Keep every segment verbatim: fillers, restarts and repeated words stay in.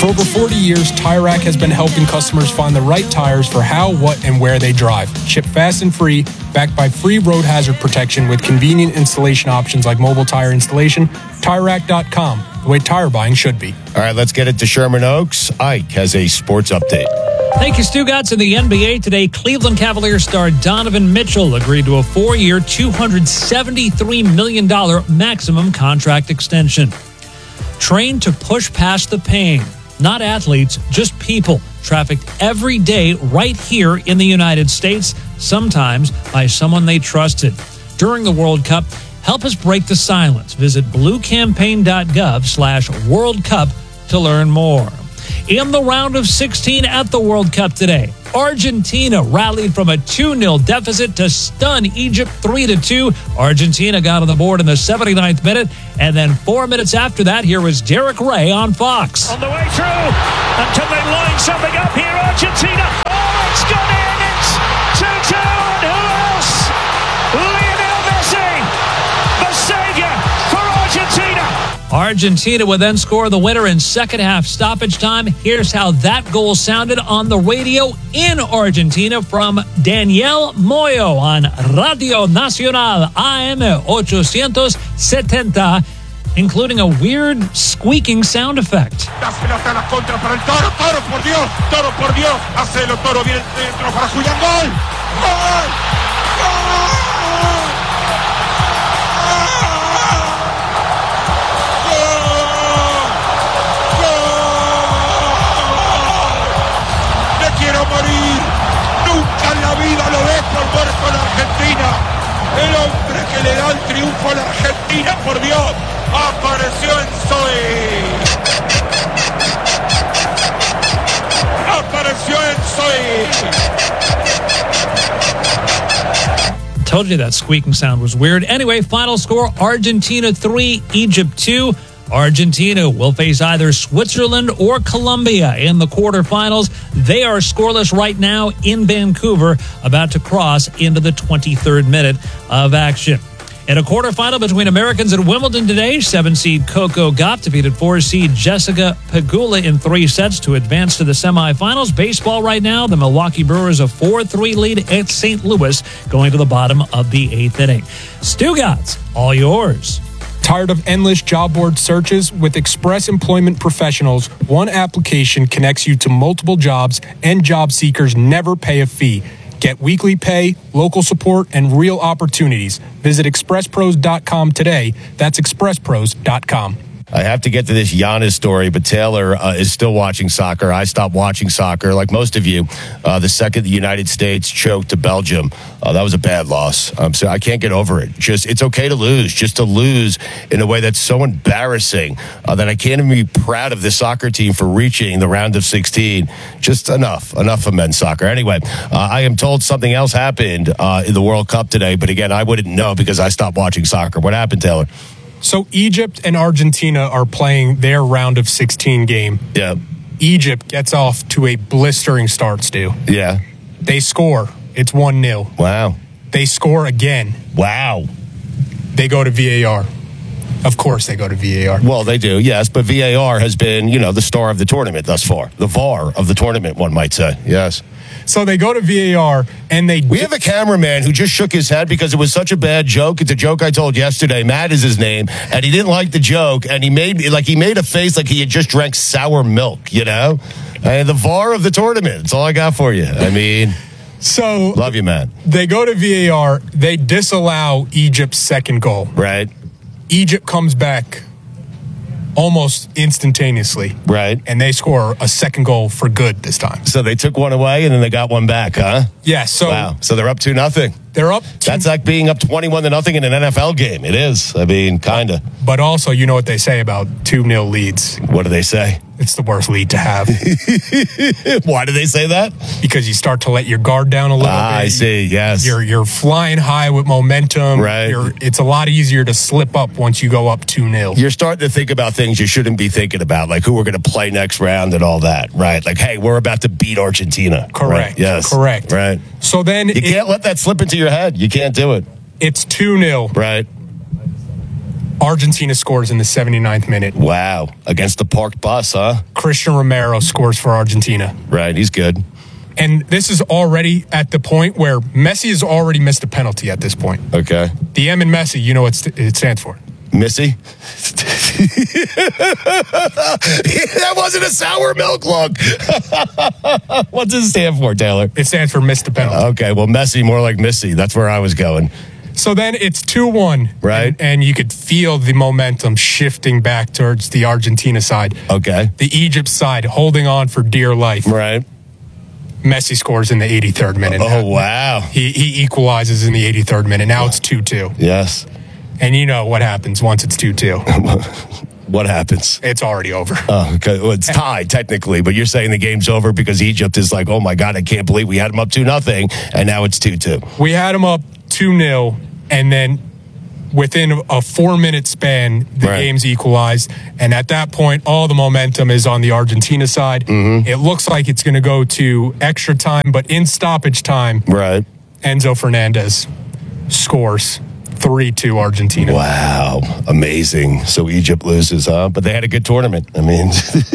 For over forty years, Tire Rack has been helping customers find the right tires for how, what, and where they drive. Shipped fast and free, backed by free road hazard protection with convenient installation options like mobile tire installation. Tire Rack dot com, the way tire buying should be. All right, let's get it to Sherman Oaks. Ike has a sports update. Thank you, Stu Gatz. In the N B A today, Cleveland Cavaliers star Donovan Mitchell agreed to a four-year, two hundred seventy-three million dollars maximum contract extension. Trained to push past the pain. Not athletes, just people trafficked every day right here in the United States, sometimes by someone they trusted. During the World Cup, help us break the silence. Visit bluecampaign.gov slash World Cup to learn more. In the round of sixteen at the World Cup today, Argentina rallied from a two nil deficit to stun Egypt three to two. Argentina got on the board in the seventy-ninth minute, and then four minutes after that, here was Derek Ray on Fox. On the way through until they line something up here, Argentina. Oh, it's gone in. It's two two, and who else? Lionel Messi, the savior for Argentina. Argentina would then score the winner in second half stoppage time. Here's how that goal sounded on the radio in Argentina from Daniel Moyo on Radio Nacional A M eight seventy, including a weird squeaking sound effect. La pelota a la contra para el Toro. Toro, por Dios. Toro, por Dios. Hacelo, Toro. Viene dentro para Julián. Gol. Gol. Gol. Morir, nunca en la vida lo dejo al muerto en Argentina. El hombre que le da el triunfo a la Argentina, por Dios, apareció en Zoe. Apareció en Zoe. Told you that squeaking sound was weird. Anyway, final score, Argentina three, Egypt two. Argentina will face either Switzerland or Colombia in the quarterfinals. They are scoreless right now in Vancouver, about to cross into the twenty-third minute of action. In a quarterfinal between Americans at Wimbledon today, seven-seed Coco Gauff defeated four-seed Jessica Pegula in three sets to advance to the semifinals. Baseball right now, the Milwaukee Brewers a four three lead at Saint Louis going to the bottom of the eighth inning. Stu Gatz, all yours. Tired of endless job board searches? With Express Employment Professionals, one application connects you to multiple jobs, and job seekers never pay a fee. Get weekly pay, local support, and real opportunities. Visit express pros dot com today. That's express pros dot com. I have to get to this Giannis story, but Taylor uh, is still watching soccer. I stopped watching soccer, like most of you, uh, the second the United States choked to Belgium. Uh, that was a bad loss. Um, so I can't get over it. Just It's okay to lose, just to lose in a way that's so embarrassing uh, that I can't even be proud of this soccer team for reaching the round of sixteen. Just enough, enough of men's soccer. Anyway, uh, I am told something else happened uh, in the World Cup today, but again, I wouldn't know because I stopped watching soccer. What happened, Taylor? So Egypt and Argentina are playing their round of sixteen game. Yeah. Egypt gets off to a blistering start, Stu. Yeah. They score. It's one nil. Wow. They score again. Wow. They go to V A R. Of course they go to V A R. Well, they do, yes, but V A R has been, you know, the star of the tournament thus far. The V A R of the tournament, one might say. Yes. So they go to V A R, and they... We have a cameraman who just shook his head because it was such a bad joke. It's a joke I told yesterday. Matt is his name, and he didn't like the joke, and he made like he made a face like he had just drank sour milk, you know? And the V A R of the tournament. That's all I got for you. I mean... So... Love you, Matt. They go to V A R. They disallow Egypt's second goal. Right. Egypt comes back almost instantaneously. Right. And they score a second goal for good this time. So they took one away and then they got one back, huh? Yeah. So wow. So they're up two nothing. They're up. Two, That's like being up twenty-one to nothing in an N F L game. It is. I mean, kind of. But also, you know what they say about two nil leads. What do they say? It's the worst lead to have. Why do they say that? Because you start to let your guard down a little ah, bit. I see, yes. You're you're flying high with momentum. Right. You're, it's a lot easier to slip up once you go up two nil. You're starting to think about things you shouldn't be thinking about, like who we're going to play next round and all that, right? Like, hey, we're about to beat Argentina. Correct. Right? Yes. Correct. Right. So then... You it, can't let that slip into your head. You can't do it. It's two nil. Right. Argentina scores in the seventy-ninth minute. Wow. Against the parked bus, huh? Christian Romero scores for Argentina. Right, he's good. And this is already at the point where Messi has already missed a penalty at this point. Okay. The M in Messi, you know what it stands for. Missy? That wasn't a sour milk look. What's it stand for, Taylor? It stands for missed a penalty. Okay, well, Messi, more like Missy. That's where I was going. So then it's two one. Right. And, and you could feel the momentum shifting back towards the Argentina side. Okay. The Egypt side holding on for dear life. Right. Messi scores in the eighty-third minute. Oh, wow. He, he equalizes in the eighty-third minute. Now it's two two. Yes. And you know what happens once it's two two. What happens? It's already over. Oh, okay. Well, it's tied technically, but you're saying the game's over because Egypt is like, oh my God, I can't believe we had them up two nothing, and now it's two two. We had them up two nil, and then within a four-minute span, the Right. game's equalized. And at that point, all the momentum is on the Argentina side. Mm-hmm. It looks like it's going to go to extra time, but in stoppage time, Right. Enzo Fernandez scores three two Argentina. Wow. Amazing. So Egypt loses, huh? But they had a good tournament. I mean,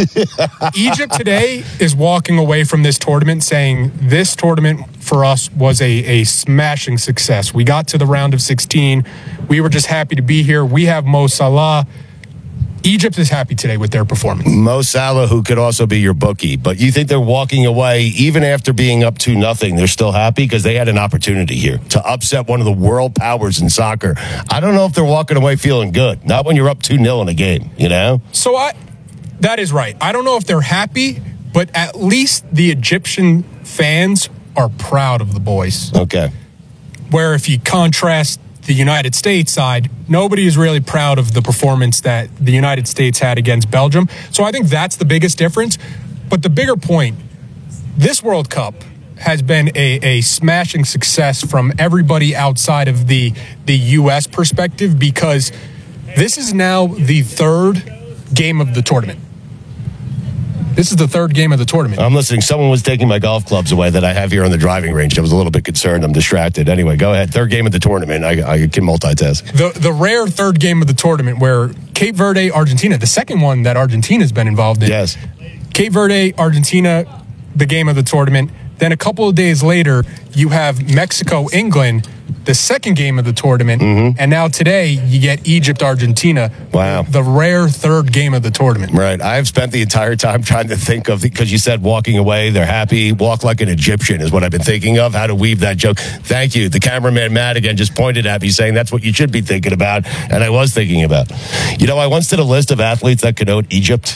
Egypt today is walking away from this tournament saying this tournament for us was a, a smashing success. We got to the round of sixteen. We were just happy to be here. We have Mo Salah. Egypt is happy today with their performance. Mo Salah, who could also be your bookie, but you think they're walking away even after being up two nothing? They're still happy because they had an opportunity here to upset one of the world powers in soccer. I don't know if they're walking away feeling good. Not when you're up two nil in a game, you know? So I, that is right. I don't know if they're happy, but at least the Egyptian fans are proud of the boys. Okay. Where if you contrast the United States side, nobody is really proud of the performance that the United States had against Belgium. So I think that's the biggest difference. But the bigger point, this World Cup has been a, a smashing success from everybody outside of the, the U S perspective, because this is now the third game of the tournament. This is the third game of the tournament. I'm listening. Someone was taking my golf clubs away that I have here on the driving range. I was a little bit concerned. I'm distracted. Anyway, go ahead. Third game of the tournament. I, I can multitask. The the rare third game of the tournament where Cape Verde, Argentina, the second one that Argentina's been involved in. Yes. Cape Verde, Argentina, the game of the tournament. Then a couple of days later, you have Mexico, England, the second game of the tournament. Mm-hmm. And now today, you get Egypt, Argentina. Wow. The rare third game of the tournament. Right. I've spent the entire time trying to think of, because you said walking away, they're happy. Walk like an Egyptian is what I've been thinking of, how to weave that joke. Thank you. The cameraman, Matt, again, just pointed at me saying that's what you should be thinking about. And I was thinking about. You know, I once did a list of athletes that connote Egypt.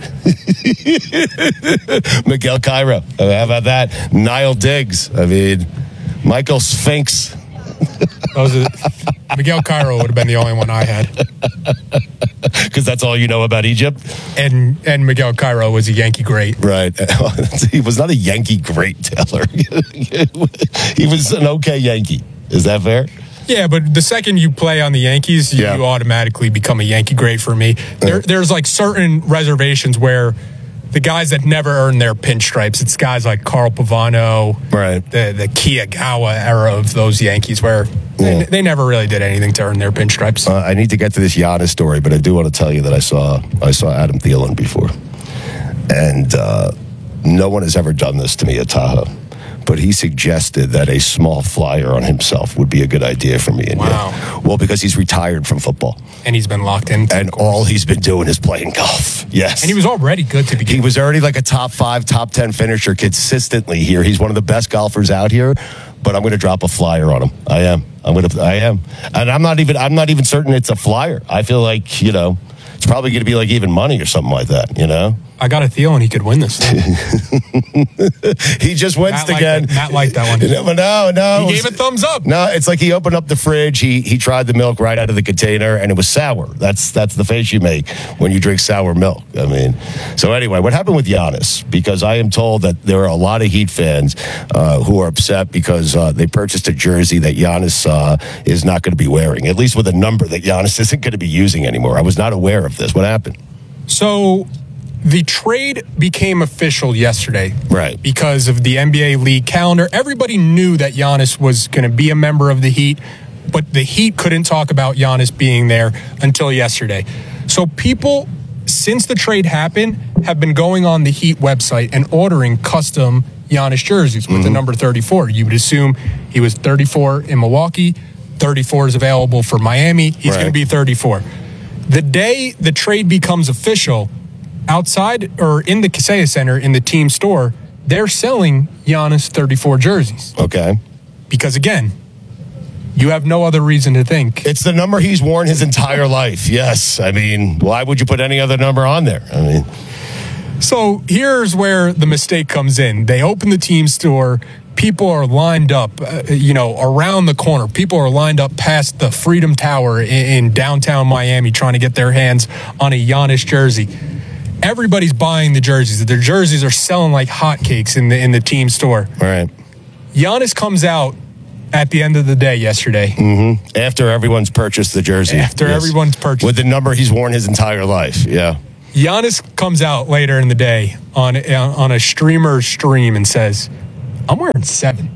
Miguel Cairo. How about that? Niall Diggs. I mean, Michael Sphinx. Those are, Miguel Cairo would have been the only one I had. Because that's all you know about Egypt? And and Miguel Cairo was a Yankee great. Right. He was not a Yankee great, Taylor. He was an okay Yankee. Is that fair? Yeah, but the second you play on the Yankees, you, Yeah. you automatically become a Yankee great for me. There, there's like certain reservations where the guys that never earned their pinstripes, it's guys like Carl Pavano, Right. the the Kiyagawa era of those Yankees, where they, Yeah. they never really did anything to earn their pinstripes. Uh, I need to get to this Giannis story, but I do want to tell you that I saw I saw Adam Thielen before, and uh, no one has ever done this to me at Tahoe. But he suggested that a small flyer on himself would be a good idea for me and Wow. you. Well, because he's retired from football, And he's been locked in. and all he's been doing is playing golf. Yes, And he was already good to begin He was already like a top five, top ten finisher consistently here. He's one of the best golfers out here. But I'm going to drop a flyer on him. I am. I'm going to. I am. And I'm not even. I'm not even certain it's a flyer. I feel like you know, it's probably going to be like even money or something like that. You know. I got a feeling he could win this thing. He just winced Matt liked again. it. Matt liked that one. No, no, no. He gave it thumbs up. No, it's like he opened up the fridge. He he tried the milk right out of the container, and it was sour. That's that's the face you make when you drink sour milk. I mean, so anyway, what happened with Giannis? Because I am told that there are a lot of Heat fans uh, who are upset because uh, they purchased a jersey that Giannis uh, is not going to be wearing, at least with a number that Giannis isn't going to be using anymore. I was not aware of this. What happened? So the trade became official yesterday. Right. Because of the N B A league calendar. Everybody knew that Giannis was going to be a member of the Heat but the Heat couldn't talk about Giannis being there until yesterday. So people, since the trade happened, have been going on the Heat website and ordering custom Giannis jerseys with mm-hmm. the number thirty-four. You would assume he was thirty-four in Milwaukee, thirty-four is available for Miami, he's right. going to be thirty-four. The day the trade becomes official, outside or in the Kaseya Center in the team store, they're selling Giannis thirty-four jerseys. Okay. Because again, you have no other reason to think. It's the number he's worn his entire life. Yes. I mean, why would you put any other number on there? I mean, so here's where the mistake comes in. They open the team store. People are lined up, uh, you know, around the corner. People are lined up past the Freedom Tower in, in downtown Miami trying to get their hands on a Giannis jersey. Everybody's buying the jerseys. Their jerseys are selling like hotcakes in the in the team store. All right. Giannis comes out at the end of the day yesterday. Mm-hmm. After everyone's purchased the jersey. After yes. everyone's purchased. With the number he's worn his entire life. Yeah. Giannis comes out later in the day on on a streamer stream and says, I'm wearing seven.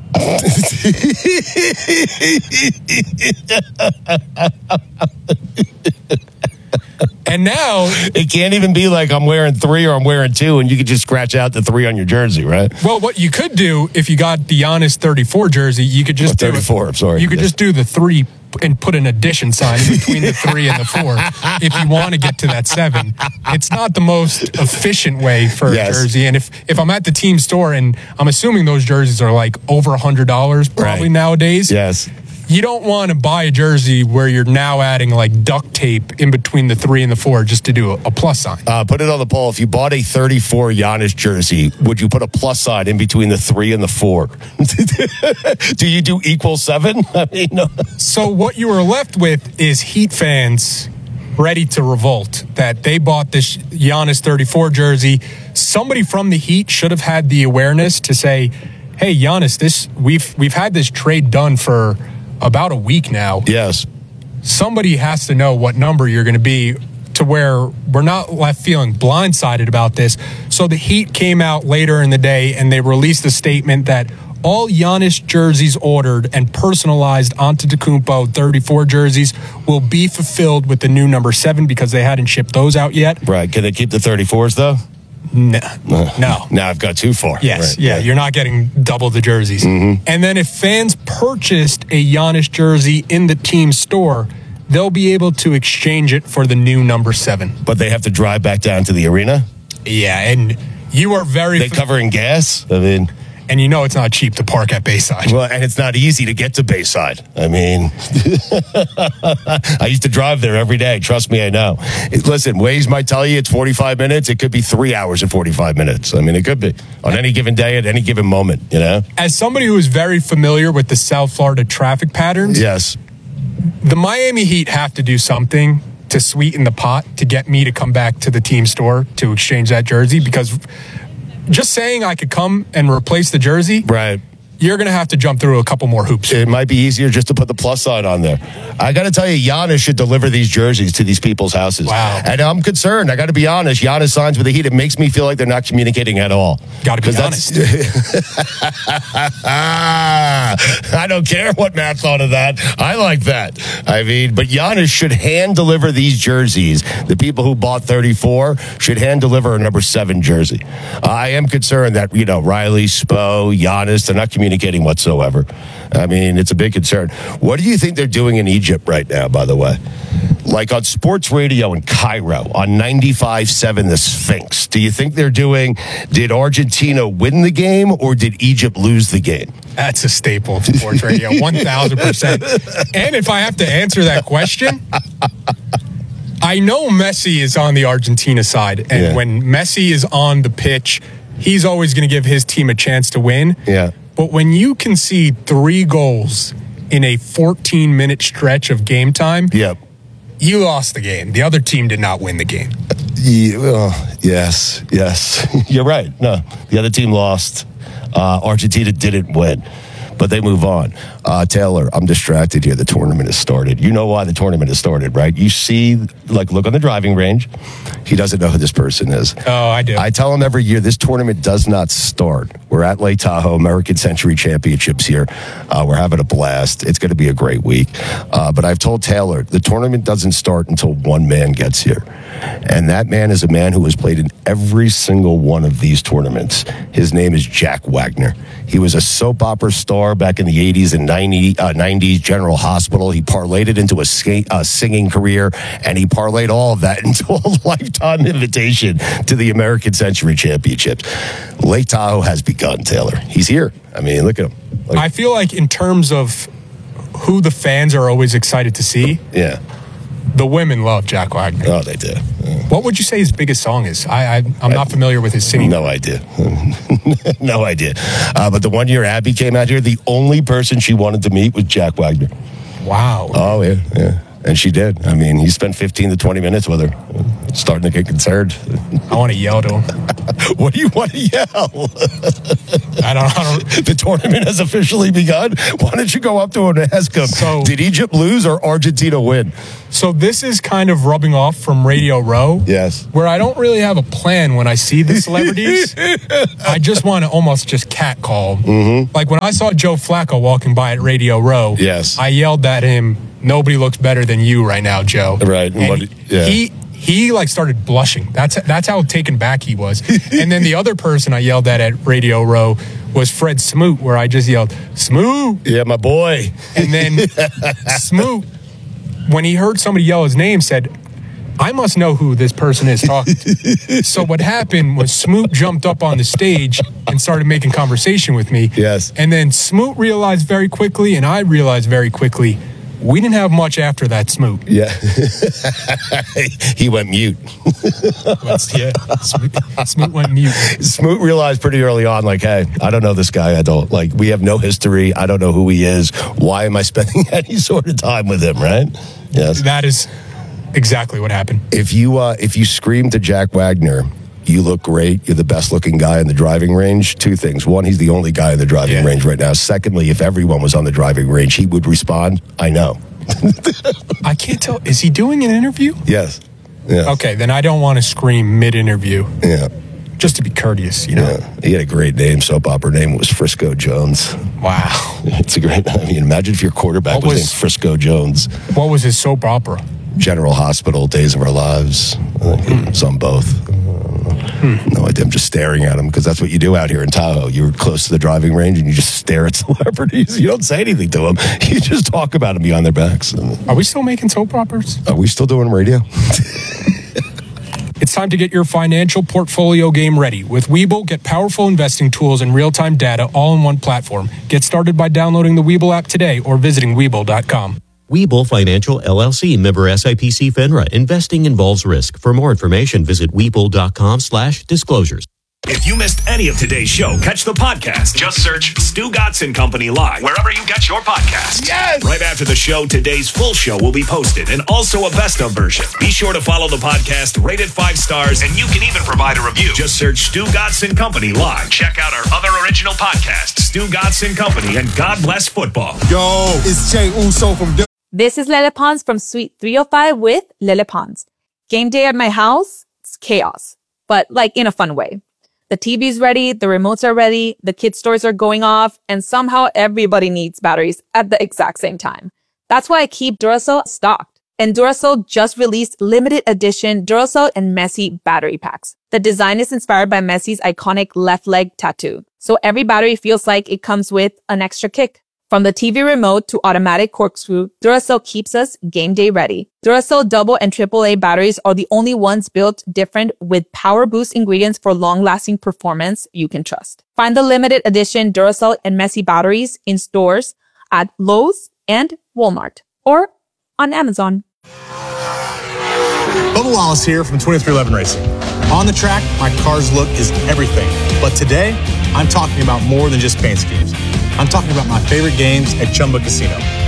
And now it can't even be like I'm wearing three or I'm wearing two, and you could just scratch out the three on your jersey, right? Well, what you could do if you got the Giannis thirty-four jersey, you could just oh, thirty-four. Do I'm sorry. You could yes. just do the three and put an addition sign in between the three and the four if you want to get to that seven. It's not the most efficient way for yes. a jersey. And if, if I'm at the team store, and I'm assuming those jerseys are like over one hundred dollars probably right. nowadays. Yes. You don't want to buy a jersey where you're now adding like duct tape in between the three and the four just to do a, a plus sign. Uh, put it on the poll. If you bought a thirty-four Giannis jersey, would you put a plus sign in between the three and the four? Do you do equal seven? I mean, no. So what you were left with is Heat fans ready to revolt that they bought this Giannis thirty-four jersey. Somebody from the Heat should have had the awareness to say, "Hey, Giannis, this we've we've had this trade done for about a week now. Yes. Somebody has to know what number you're going to be to where we're not left feeling blindsided about this." So the Heat came out later in the day and they released a statement that all Giannis jerseys ordered and personalized Antetokounmpo thirty-four jerseys will be fulfilled with the new number seven because they hadn't shipped those out yet. Right. Can they keep the thirty-fours though? No. No. Now I've got two for. Yes. Right. Yeah. You're not getting double the jerseys. Mm-hmm. And then if fans purchased a Giannis jersey in the team store, they'll be able to exchange it for the new number seven. But they have to drive back down to the arena? Yeah. And you are very... They covering gas? I mean... And you know it's not cheap to park at Bayside. Well, and it's not easy to get to Bayside. I mean, I used to drive there every day. Trust me, I know. It, listen, Waze might tell you it's forty-five minutes. It could be three hours and forty-five minutes. I mean, it could be on any given day at any given moment, you know? As somebody who is very familiar with the South Florida traffic patterns, yes, the Miami Heat have to do something to sweeten the pot to get me to come back to the team store to exchange that jersey, because just saying I could come and replace the jersey, right, you're going to have to jump through a couple more hoops. It might be easier just to put the plus sign on there. I got to tell you, Giannis should deliver these jerseys to these people's houses. Wow. And I'm concerned. I got to be honest. Giannis signs with the Heat. It makes me feel like they're not communicating at all. Got to be honest. I don't care what Matt thought of that. I like that. I mean, but Giannis should hand deliver these jerseys. The people who bought thirty-four should hand deliver a number seven jersey. I am concerned that, you know, Riley, Spo, Giannis, they're not communicating whatsoever. I mean, it's a big concern. What do you think they're doing in Egypt right now, by the way? Like on sports radio in Cairo, on ninety-five seven The Sphinx. Do you think they're doing, did Argentina win the game or did Egypt lose the game? That's a staple of sports radio, one thousand percent. And if I have to answer that question, I know Messi is on the Argentina side. And yeah. when Messi is on the pitch, he's always going to give his team a chance to win. Yeah. But when you concede three goals in a fourteen-minute stretch of game time, yep. you lost the game. The other team did not win the game. Yeah, well, yes, yes. You're right. No, the other team lost. Uh, Argentina didn't win. but they move on. Uh, Taylor, I'm distracted here. The tournament has started. You know why the tournament has started, right? You see, like, look on the driving range. He doesn't know who this person is. Oh, I do. I tell him every year, this tournament does not start. We're at Lake Tahoe, American Century Championships here. Uh, we're having a blast. It's going to be a great week. Uh, but I've told Taylor, the tournament doesn't start until one man gets here. And that man is a man who has played in every single one of these tournaments. His name is Jack Wagner. He was a soap opera star back in the eighties and nineties, General Hospital. He parlayed it into a, sk- a singing career, and he parlayed all of that into a lifetime invitation to the American Century Championships. Lake Tahoe has begun, Taylor. He's here. I mean, look at him. Like, I feel like in terms of who the fans are always excited to see, yeah. the women love Jack Wagner. Oh, they do. Yeah. What would you say his biggest song is? I, I, I'm not familiar with his singing. No idea. no idea. Uh, but the one year Abby came out here, the only person she wanted to meet was Jack Wagner. Wow. Oh, yeah, yeah. And she did. I mean, he spent fifteen to twenty minutes with her, starting to get concerned. I want to yell to him. What do you want to yell? I don't know. The tournament has officially begun. Why don't you go up to him and ask him, so, did Egypt lose or Argentina win? So this is kind of rubbing off from Radio Row. Yes. Where I don't really have a plan when I see the celebrities. I just want to almost just catcall. Mm-hmm. Like when I saw Joe Flacco walking by at Radio Row, yes. I yelled at him, "Nobody looks better than you right now, Joe." Right. And what, yeah. He he like started blushing. That's that's how taken back he was. And then the other person I yelled at at Radio Row was Fred Smoot, where I just yelled, "Smoot!" Yeah, my boy. And then Smoot, when he heard somebody yell his name, said, "I must know who this person is talking to." So what happened was Smoot jumped up on the stage and started making conversation with me. Yes. And then Smoot realized very quickly, and I realized very quickly, we didn't have much after that, Smoot. Yeah. He went mute. Yeah. Smoot, Smoot went mute. Smoot realized pretty early on, like, hey, I don't know this guy. I don't, like, we have no history. I don't know who he is. Why am I spending any sort of time with him, right? Yes. That is exactly what happened. If you, uh, if you scream to Jack Wagner, you look great, you're the best looking guy in the driving range, two things. One, he's the only guy in the driving yeah. range right now. Secondly, if everyone was on the driving range, he would respond, I know. I can't tell. Is he doing an interview? Yes. yes. Okay, then I don't want to scream mid-interview. Yeah. Just to be courteous, you know. Yeah. He had a great name, soap opera name was Frisco Jones. Wow. It's a great, I mean, imagine if your quarterback was, was named Frisco Jones. What was his soap opera? General Hospital, Days of Our Lives. Mm. It was on both. Hmm. No idea. I'm just staring at them because that's what you do out here in Tahoe. You're close to the driving range and you just stare at celebrities. You don't say anything to them. You just talk about them behind their backs. Are we still making soap operas? Are we still doing radio? It's time to get your financial portfolio game ready. With Webull, get powerful investing tools and real-time data all in one platform. Get started by downloading the Webull app today or visiting Webull dot com. Webull Financial, L L C, member S I P C FINRA. Investing involves risk. For more information, visit Webull dot com slash disclosures. If you missed any of today's show, catch the podcast. Just search Stu Gotson Company Live, wherever you get your podcasts. Yes! Right after the show, today's full show will be posted, and also a best-of version. Be sure to follow the podcast, rate it five stars, and you can even provide a review. Just search Stu Gotson Company Live. Check out our other original podcasts, Stu Gotson Company and God Bless Football. Yo, it's Jay Uso from... This is Lele Pons from Suite three oh five with Lele Pons. Game day at my house, it's chaos, but like in a fun way. The T V's ready, the remotes are ready, the kids' toys are going off, and somehow everybody needs batteries at the exact same time. That's why I keep Duracell stocked. And Duracell just released limited edition Duracell and Messi battery packs. The design is inspired by Messi's iconic left leg tattoo. So every battery feels like it comes with an extra kick. From the T V remote to automatic corkscrew, Duracell keeps us game day ready. Duracell double and triple A batteries are the only ones built different with power boost ingredients for long-lasting performance you can trust. Find the limited edition Duracell and Messi batteries in stores at Lowe's and Walmart or on Amazon. Bubba Wallace here from twenty-three eleven Racing. On the track, my car's look is everything. But today, I'm talking about more than just paint schemes. I'm talking about my favorite games at Chumba Casino.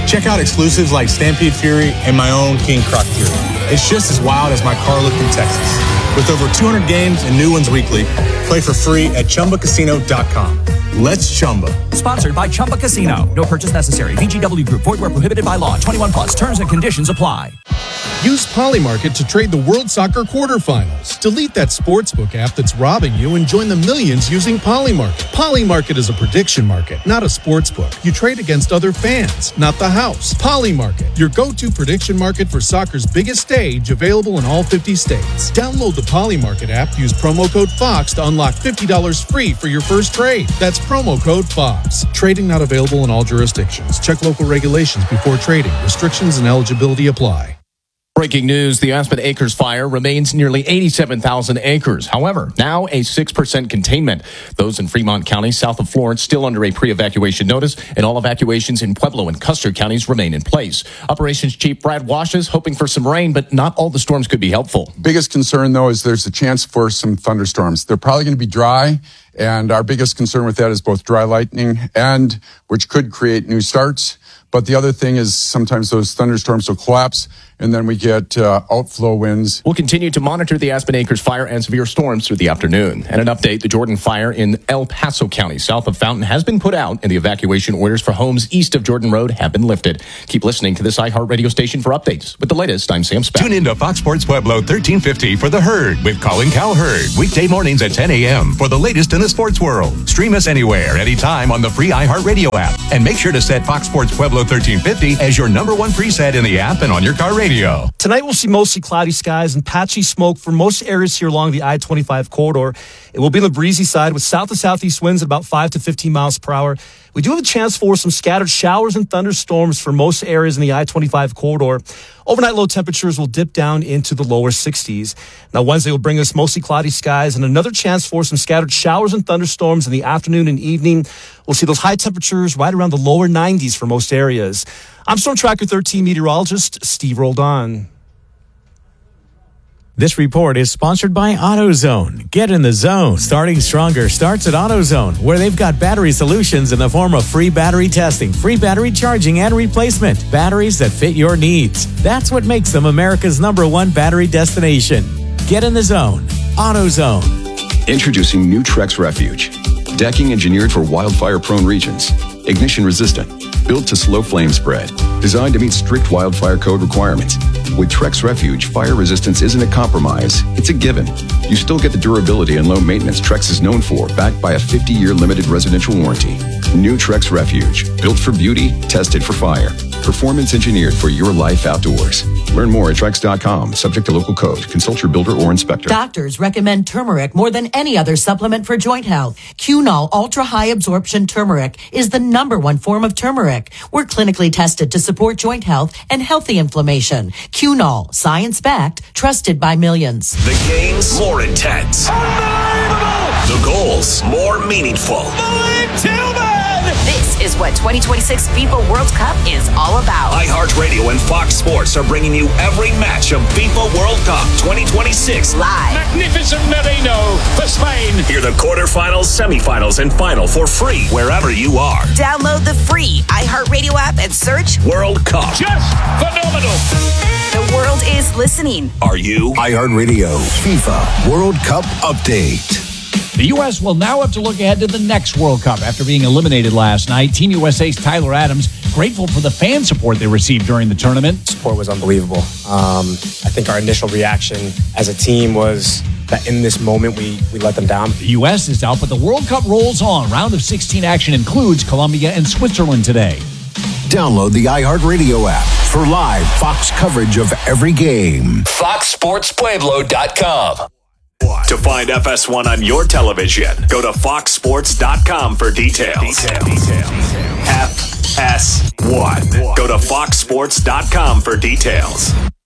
Check out exclusives like Stampede Fury and my own King Croc Fury. It's just as wild as my car looked in Texas. With over two hundred games and new ones weekly, play for free at Chumba Casino dot com. Let's Chumba. Sponsored by Chumba Casino. No purchase necessary. V G W Group. Void where prohibited by law. twenty-one plus. Terms and conditions apply. Use Polymarket to trade the World Soccer quarterfinals. Delete that sportsbook app that's robbing you and join the millions using Polymarket. Polymarket is a prediction market, not a sportsbook. You trade against other fans, not the house. Polymarket, your go-to prediction market for soccer's biggest stage, available in all fifty states. Download the Polymarket app. Use promo code FOX to unlock fifty dollars free for your first trade. That's promo code FOX. Trading not available in all jurisdictions. Check local regulations before trading. Restrictions and eligibility apply. Breaking news, the Aspen Acres fire remains nearly eighty-seven thousand acres. However, now a six percent containment. Those in Fremont County, south of Florence, still under a pre-evacuation notice, and all evacuations in Pueblo and Custer counties remain in place. Operations Chief Brad Washes hoping for some rain, but not all the storms could be helpful. Biggest concern, though, is there's a chance for some thunderstorms. They're probably going to be dry, and our biggest concern with that is both dry lightning and which could create new starts. But the other thing is sometimes those thunderstorms will collapse, and then we get uh, outflow winds. We'll continue to monitor the Aspen Acres fire and severe storms through the afternoon. And an update, the Jordan fire in El Paso County, south of Fountain, has been put out, and the evacuation orders for homes east of Jordan Road have been lifted. Keep listening to this iHeart radio station for updates. With the latest, I'm Sam Speck. Tune in to Fox Sports Pueblo thirteen fifty for The Herd with Colin Cowherd. Weekday mornings at ten a.m. for the latest in the sports world. Stream us anywhere, anytime on the free iHeart radio app. And make sure to set Fox Sports Pueblo thirteen fifty as your number one preset in the app and on your car radio. Tonight we'll see mostly cloudy skies and patchy smoke for most areas here along the I twenty-five corridor. It will be on the breezy side with south to southeast winds at about five to fifteen miles per hour. We do have a chance for some scattered showers and thunderstorms for most areas in the I twenty-five corridor. Overnight low temperatures will dip down into the lower sixties. Now Wednesday will bring us mostly cloudy skies and another chance for some scattered showers and thunderstorms in the afternoon and evening. We'll see those high temperatures right around the lower nineties for most areas. I'm Storm Tracker thirteen meteorologist Steve Roldan. This report is sponsored by AutoZone. Get in the zone. Starting stronger starts at AutoZone, where they've got battery solutions in the form of free battery testing, free battery charging and replacement, batteries that fit your needs. That's what makes them America's number one battery destination. Get in the zone. AutoZone. Introducing new Trex Refuge. Decking engineered for wildfire-prone regions. Ignition resistant. Built to slow flame spread. Designed to meet strict wildfire code requirements. With Trex Refuge, fire resistance isn't a compromise, it's a given. You still get the durability and low maintenance Trex is known for, backed by a fifty-year limited residential warranty. New Trex Refuge, built for beauty, tested for fire. Performance engineered for your life outdoors. Learn more at Trex dot com, subject to local code. Consult your builder or inspector. Doctors recommend turmeric more than any other supplement for joint health. Qunol Ultra High Absorption Turmeric is the number one form of turmeric. We're clinically tested to support joint health and healthy inflammation. Qunol, science-backed, trusted by millions. The games more intense. The goals more meaningful. This is what twenty twenty-six FIFA World Cup is all about. iHeartRadio and Fox Sports are bringing you every match of FIFA World Cup twenty twenty-six live. Magnificent Merino for Spain. Hear the quarterfinals, semifinals, and final for free wherever you are. Download the free iHeartRadio app and search World Cup. Just phenomenal. The world is listening. Are you? iHeartRadio FIFA World Cup Update. The U S will now have to look ahead to the next World Cup after being eliminated last night. Team U S A's Tyler Adams grateful for the fan support they received during the tournament. Support was unbelievable. Um, I think our initial reaction as a team was that in this moment we, we let them down. The U S is out, but the World Cup rolls on. Round of sixteen action includes Colombia and Switzerland today. Download the iHeartRadio app for live Fox coverage of every game. Fox Sports Pueblo dot com. To find F S one on your television, go to fox sports dot com for details. Detail. Detail. F S one. Go to fox sports dot com for details.